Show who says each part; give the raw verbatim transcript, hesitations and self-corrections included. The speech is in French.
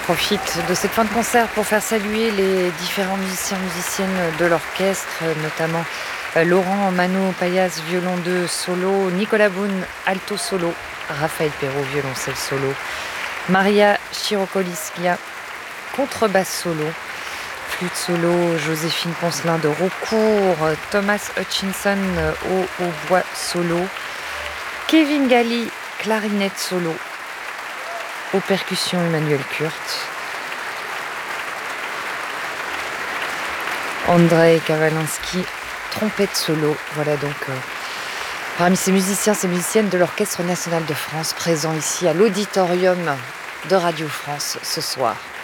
Speaker 1: profite de cette fin de concert pour faire saluer les différents musiciens musiciennes de l'orchestre, notamment Laurent Mano Payas, violon deux solo, Nicolas Boone, alto solo, Raphaël Perrault, violoncelle solo, Maria Chirokoliskaya, contrebasse solo, flûte solo, Joséphine Poncelin de Roucourt, Thomas Hutchinson au hautbois solo, Kevin Galli, clarinette solo, aux percussions Emmanuel Kurt, Andrei Kavalinski, trompette solo. Voilà donc euh, parmi ces musiciens, ces musiciennes de l'Orchestre national de France présents ici à l'auditorium de Radio France ce soir.